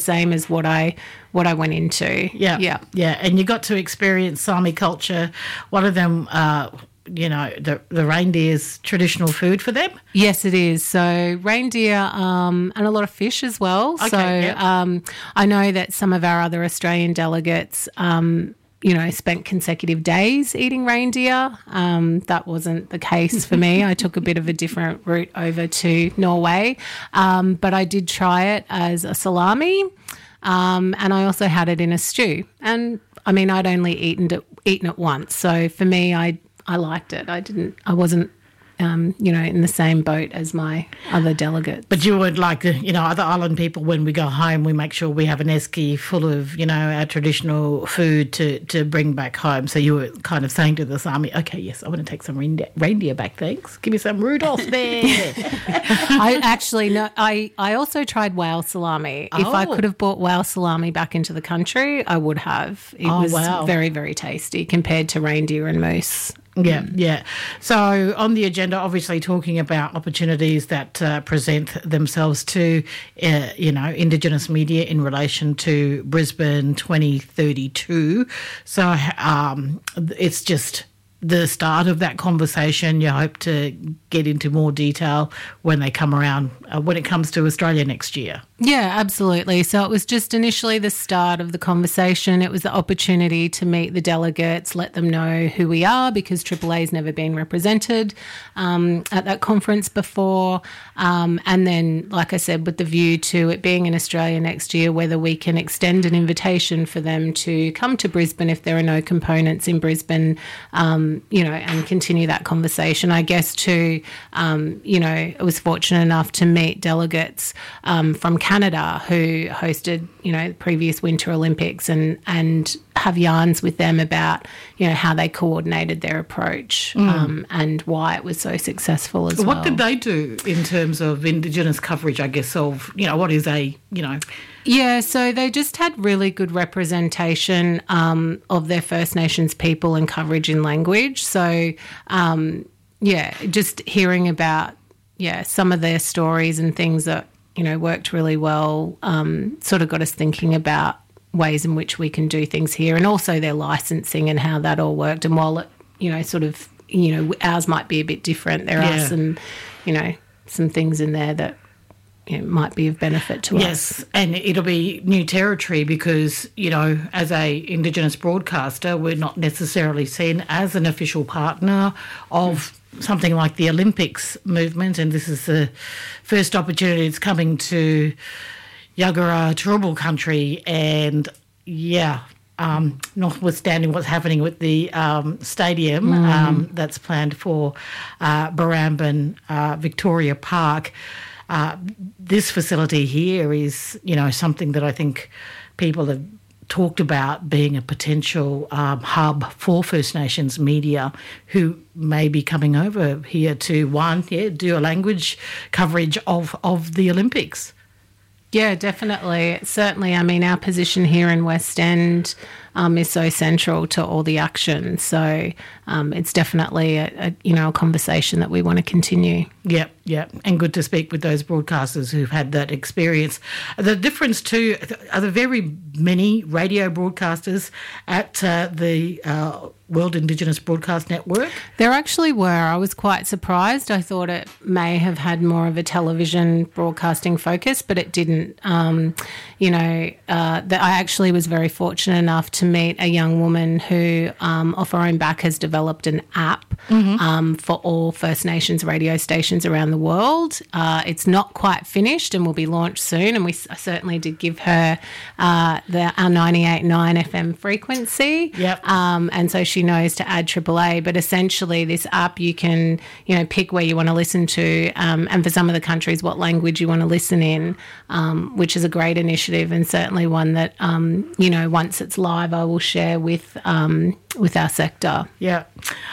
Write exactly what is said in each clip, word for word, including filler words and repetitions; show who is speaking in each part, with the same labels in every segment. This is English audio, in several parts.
Speaker 1: same as what I what I went into.
Speaker 2: Yeah,
Speaker 1: yeah,
Speaker 2: yeah. And you got to experience Sami culture. One of them, uh, you know, the the reindeer's traditional food for them.
Speaker 1: Yes, it is. So reindeer um, and a lot of fish as well.
Speaker 2: Okay,
Speaker 1: so
Speaker 2: yep.
Speaker 1: um, I know that some of our other Australian delegates, um, you know, spent consecutive days eating reindeer. Um, that wasn't the case for me. I took a bit of a different route over to Norway, um, but I did try it as a salami. Um, and I also had it in a stew. And, I mean, I'd only eaten it, eaten it once. So for me, I I liked it. I didn't, I wasn't, um, you know, in the same boat as my other delegates.
Speaker 2: But you would like, the, you know, other island people, when we go home, we make sure we have an esky full of, you know, our traditional food to, to bring back home. So you were kind of saying to the Sami, okay, yes, I want to take some reindeer, reindeer back, thanks. Give me some Rudolph there.
Speaker 1: I actually, no, I, I also tried whale salami.
Speaker 2: Oh.
Speaker 1: If I could have brought whale salami back into the country, I would have. It
Speaker 2: Oh,
Speaker 1: was
Speaker 2: wow.
Speaker 1: very, very tasty compared to reindeer and moose.
Speaker 2: Yeah, yeah. So on the agenda, obviously talking about opportunities that uh, present themselves to, uh, you know, Indigenous media in relation to Brisbane twenty thirty-two. So um, it's just the start of that conversation. You hope to get into more detail when they come around, uh, when it comes to Australia next year.
Speaker 1: Yeah, absolutely. So it was just initially the start of the conversation. It was the opportunity to meet the delegates, let them know who we are, because Triple A's never been represented um, at that conference before. Um, and then, like I said, with the view to it being in Australia next year, whether we can extend an invitation for them to come to Brisbane if there are no components in Brisbane, um, you know, and continue that conversation. I guess too, um, you know, I was fortunate enough to meet delegates um, from Canada who hosted, you know, the previous Winter Olympics and, and have yarns with them about, you know, how they coordinated their approach mm. um, and why it was so successful as
Speaker 2: what
Speaker 1: well.
Speaker 2: What did they do in terms of Indigenous coverage, I guess, of, you know, what is a, you know...
Speaker 1: Yeah, so they just had really good representation um, of their First Nations people and coverage in language. So, um, yeah, just hearing about, yeah, some of their stories and things that, you know, worked really well, um, sort of got us thinking about ways in which we can do things here, and also their licensing and how that all worked. And while it, you know, sort of, you know, ours might be a bit different, there
Speaker 2: yeah.
Speaker 1: are some, you know, some things in there that, you know, might be of benefit to
Speaker 2: yes, us. Yes, and it'll be new territory because, you know, as a Indigenous broadcaster, we're not necessarily seen as an official partner of something like the Olympics movement, and this is the first opportunity it's coming to Yagara Turrbal country, and yeah, um, notwithstanding what's happening with the um, stadium mm. um, that's planned for uh, Barrambin uh, Victoria Park, uh, this facility here is, you know, something that I think people have talked about being a potential um, hub for First Nations media who may be coming over here to, one, yeah, do a language coverage of, of the Olympics.
Speaker 1: Yeah, definitely. Certainly, I mean, our position here in West End um, is so central to all the action. So um, it's definitely, a, a, you know, a conversation that we want to continue.
Speaker 2: Yeah, yeah, and good to speak with those broadcasters who've had that experience. The difference too, are there very many radio broadcasters at uh, the uh, World Indigenous Broadcast Network?
Speaker 1: There actually were. I was quite surprised. I thought it may have had more of a television broadcasting focus, but it didn't. Um, you know, uh, the, I actually was very fortunate enough to meet a young woman who, um, off her own back, has developed an app mm-hmm. um, for all First Nations radio stations around the world. Uh, it's not quite finished and will be launched soon, and we I certainly did give her uh, the, our ninety-eight point nine F M frequency.
Speaker 2: Yep.
Speaker 1: Um, and so she knows to add Triple A, but essentially this app you can, you know, pick where you want to listen to um, and for some of the countries what language you want to listen in, um, which is a great initiative and certainly one that, um, you know, once it's live I will share with um, with our sector.
Speaker 2: Yeah.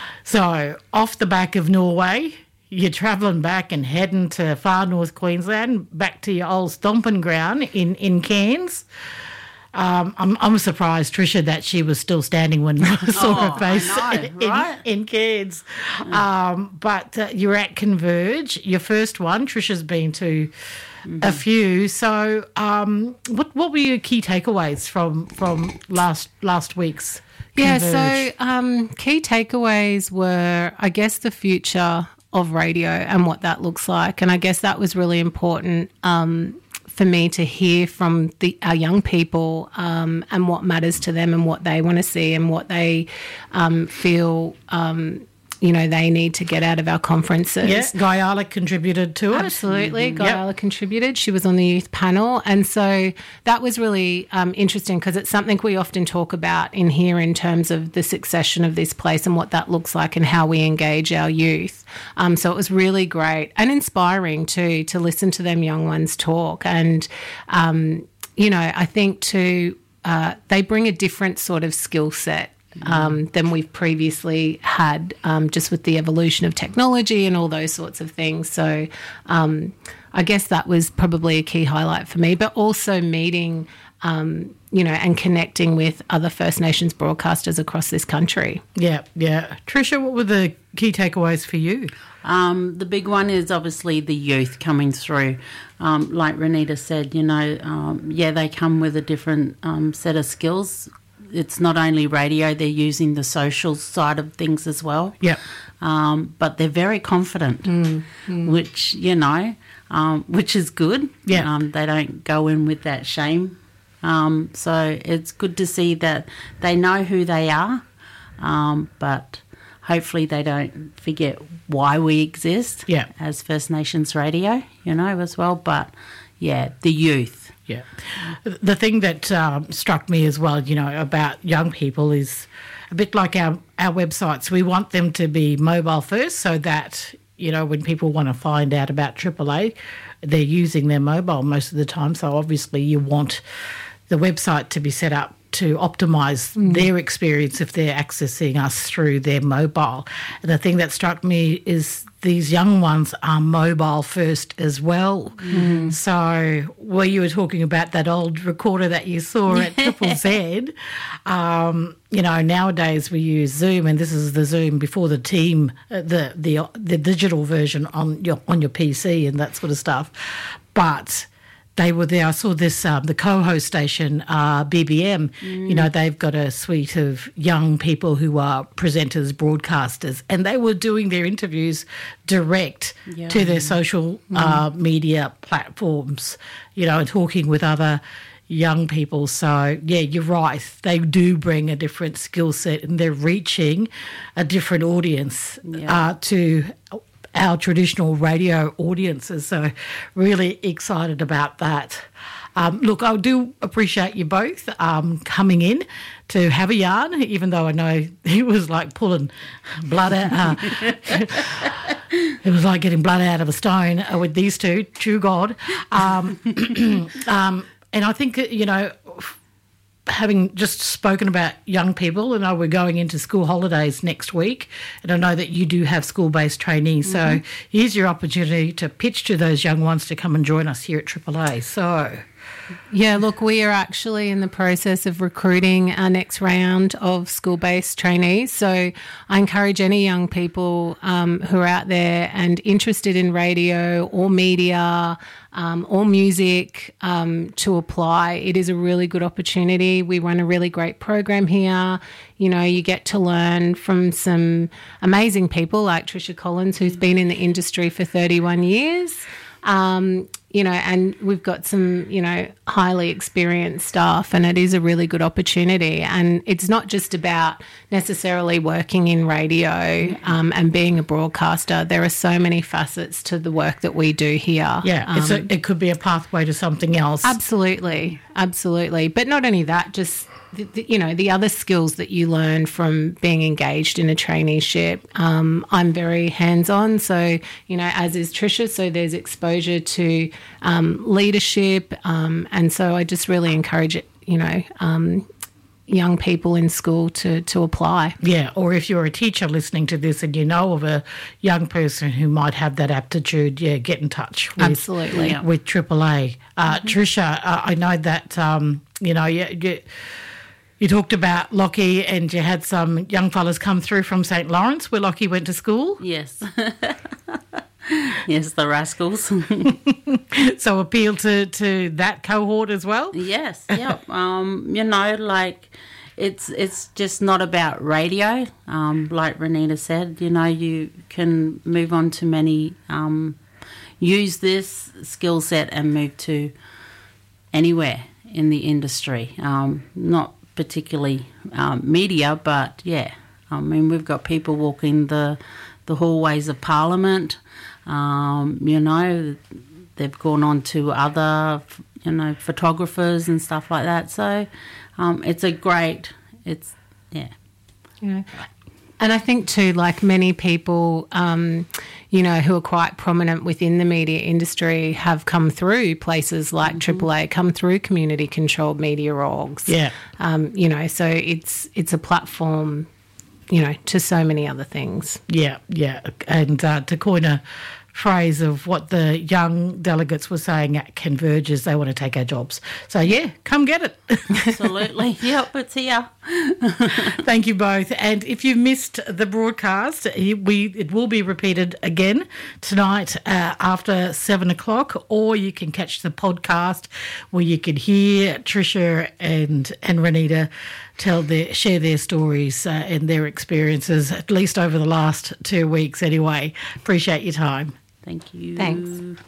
Speaker 2: So off the back of Norway, you're travelling back and heading to far north Queensland, back to your old stomping ground in, in Cairns. Um, I'm, I'm surprised, Tricia, that she was still standing when I saw
Speaker 1: oh,
Speaker 2: her face
Speaker 1: I know,
Speaker 2: in,
Speaker 1: right?
Speaker 2: in Cairns. Um, but uh, you're at Converge, your first one. Tricia's been to mm-hmm. a few. So, um, what what were your key takeaways from from last last week's
Speaker 1: Yeah,
Speaker 2: Converge?
Speaker 1: so um, key takeaways were, I guess, the future of radio and what that looks like. And I guess that was really important um, for me to hear from the, our young people um, and what matters to them and what they want to see and what they um, feel um you know, they need to get out of our conferences.
Speaker 2: Yeah, Guyala contributed to it.
Speaker 1: Absolutely.
Speaker 2: Mm-hmm.
Speaker 1: Guyala yep. contributed. She was on the youth panel. And so that was really um, interesting because it's something we often talk about in here in terms of the succession of this place and what that looks like and how we engage our youth. Um, so it was really great and inspiring too to listen to them young ones talk. And, um, you know, I think too, uh, they bring a different sort of skill set Um, than we've previously had, um, just with the evolution of technology and all those sorts of things. So um, I guess that was probably a key highlight for me, but also meeting, um, you know, and connecting with other First Nations broadcasters across this country.
Speaker 2: Yeah, yeah. Tricia, what were the key takeaways for you?
Speaker 3: Um, the big one is obviously the youth coming through. Um, like Renita said, you know, um, yeah, they come with a different um, set of skills. It's not only radio, they're using the social side of things as well.
Speaker 2: Yeah.
Speaker 3: Um, but they're very confident, mm, mm. which, you know, um, which is good.
Speaker 2: Yeah.
Speaker 3: Um, they don't go in with that shame. Um, so it's good to see that they know who they are, um, but hopefully they don't forget why we exist
Speaker 2: yeah.
Speaker 3: as First Nations radio, you know, as well. But, yeah, the youth.
Speaker 2: Yeah. The thing that um, struck me as well, you know, about young people is a bit like our, our websites. We want them to be mobile first so that, you know, when people want to find out about Triple A, they're using their mobile most of the time. So obviously you want the website to be set up to optimise mm. their experience if they're accessing us through their mobile. And the thing that struck me is these young ones are mobile first as well. Mm. So where you were talking about that old recorder that you saw at Triple Z, um, you know, nowadays we use Zoom, and this is the Zoom before the team, uh, the the the digital version on your on your P C and that sort of stuff. But they were there. I saw this, um, the co-host station, uh, B B M, mm. you know, they've got a suite of young people who are presenters, broadcasters, and they were doing their interviews direct yeah. to their social mm. uh, media platforms, you know, and talking with other young people. So, yeah, you're right. They do bring a different skill set and they're reaching a different audience yeah. uh, to our traditional radio audiences. So really excited about that. Um, look, I do appreciate you both um, coming in to have a yarn, even though I know it was like pulling blood out. Uh, it was like getting blood out of a stone uh, with these two, true God. Um, um, and I think, you know, having just spoken about young people, and I know we're going into school holidays next week, and I know that you do have school-based trainees, mm-hmm. so here's your opportunity to pitch to those young ones to come and join us here at Triple A. So...
Speaker 1: Yeah, look, we are actually in the process of recruiting our next round of school-based trainees. So I encourage any young people um, who are out there and interested in radio or media um, or music um, to apply. It is a really good opportunity. We run a really great program here. You know, you get to learn from some amazing people like Tricia Collins, who's been in the industry for thirty-one years. Um, you know, and we've got some, you know, highly experienced staff, and it is a really good opportunity. And it's not just about necessarily working in radio um, and being a broadcaster. There are so many facets to the work that we do here.
Speaker 2: Yeah, um, it's a, it could be a pathway to something else.
Speaker 1: Absolutely, absolutely. But not only that, just... The, the, you know, the other skills that you learn from being engaged in a traineeship. Um, I'm very hands-on, so, you know, as is Tricia, so there's exposure to um, leadership, um, and so I just really encourage it, you know, um, young people in school to, to apply.
Speaker 2: Yeah, or if you're a teacher listening to this and you know of a young person who might have that aptitude, yeah, get in touch with,
Speaker 1: Absolutely.
Speaker 2: with Triple A. Uh, mm-hmm. Tricia, uh, I know that, um, you know, you, you You talked about Lockie, and you had some young fellas come through from Saint Lawrence, where Lockie went to school.
Speaker 3: Yes. Yes, the Rascals.
Speaker 2: So appeal to, to that cohort as well?
Speaker 3: Yes, yep. um, you know, like it's it's just not about radio. Um, like Renita said, you know, you can move on to many, um, use this skill set and move to anywhere in the industry. Um, not particularly um, media, but yeah. I mean, we've got people walking the the hallways of Parliament. Um, you know, they've gone on to other, you know, photographers and stuff like that. So um, it's a great, it's, yeah.
Speaker 1: Yeah. And I think too, like many people, um, you know, who are quite prominent within the media industry have come through places like mm-hmm. Triple A, come through community-controlled media orgs.
Speaker 2: Yeah.
Speaker 1: Um, you know, so it's it's a platform, you know, to so many other things.
Speaker 2: Yeah, yeah. And uh, to coin a phrase of what the young delegates were saying at Converges, they want to take our jobs. So, yeah, come get it.
Speaker 3: Absolutely. Yep, it's here.
Speaker 2: Thank you both. And if you missed the broadcast, we it will be repeated again tonight uh, after seven o'clock, or you can catch the podcast where you can hear Tricia and, and Renita tell their share their stories uh, and their experiences, at least over the last two weeks anyway. Appreciate your time.
Speaker 3: Thank you.
Speaker 1: Thanks.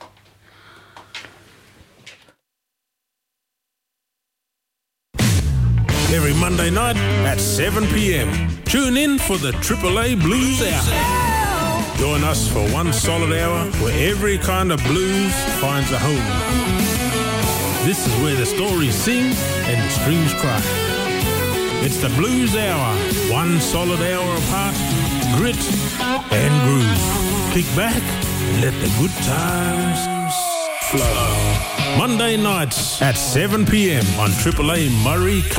Speaker 4: Every Monday night at seven p.m. Tune in for the Triple A Blues Hour. Join us for one solid hour where every kind of blues finds a home. This is where the stories sing and the strings cry. It's the Blues Hour, one solid hour apart, grit and groove. Kick back and let the good times flow. Monday nights at seven p.m. on Triple A Murray